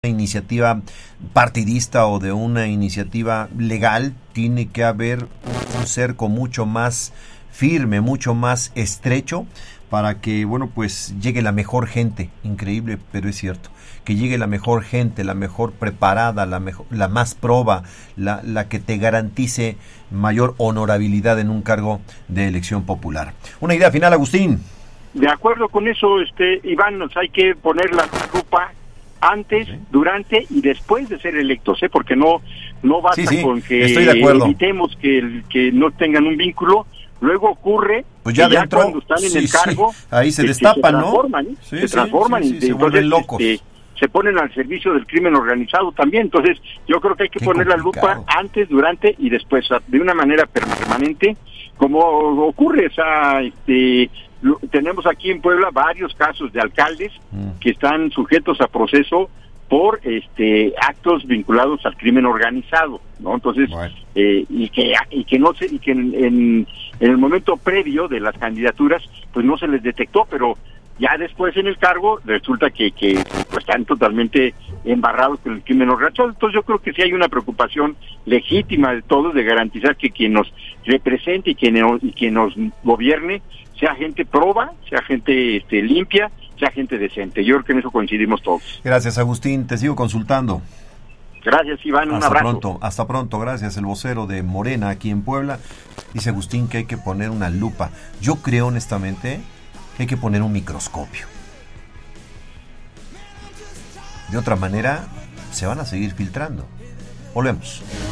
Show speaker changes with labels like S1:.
S1: iniciativa partidista o de una iniciativa legal, tiene que haber un cerco mucho más firme, mucho más estrecho, para que, bueno, pues llegue la mejor gente. Increíble, pero es cierto, que llegue la mejor gente, la mejor preparada, la más proba, la que te garantice mayor honorabilidad en un cargo de elección popular. Una idea final, Agustín.
S2: De acuerdo con eso, Iván, nos hay que poner la lupa antes, sí, durante y después de ser electos, porque no basta con que evitemos que no tengan un vínculo. Luego ocurre,
S1: pues ya
S2: dentro, cuando están en el cargo,
S1: ahí se destapan,
S2: se transforman, y
S1: se vuelven locos.
S2: Se ponen al servicio del crimen organizado también. Entonces yo creo que hay que poner la lupa antes, durante y después, de una manera permanente, como ocurre. Tenemos aquí en Puebla varios casos de alcaldes que están sujetos a proceso por actos vinculados al crimen organizado, ¿no? Entonces, bueno, y que en el momento previo de las candidaturas pues no se les detectó, pero ya después en el cargo resulta que pues están totalmente embarrados con el crimen organizado. Entonces yo creo que sí hay una preocupación legítima de todos de garantizar que quien nos represente y quien nos gobierne sea gente proba, sea gente limpia, sea gente decente. Yo creo que en eso coincidimos todos.
S1: Gracias, Agustín, te sigo consultando.
S2: Gracias, Iván, un abrazo.
S1: Hasta pronto, gracias. El vocero de Morena aquí en Puebla, dice Agustín que hay que poner una lupa. Yo creo honestamente que hay que poner un microscopio. De otra manera, se van a seguir filtrando. Volvemos.